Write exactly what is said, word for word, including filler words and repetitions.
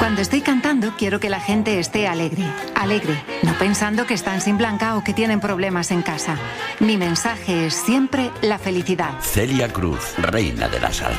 Cuando estoy cantando, quiero que la gente esté alegre, alegre, no pensando que están sin Blanca o que tienen problemas en casa. Mi mensaje es siempre la felicidad. Celia Cruz, reina de la salsa.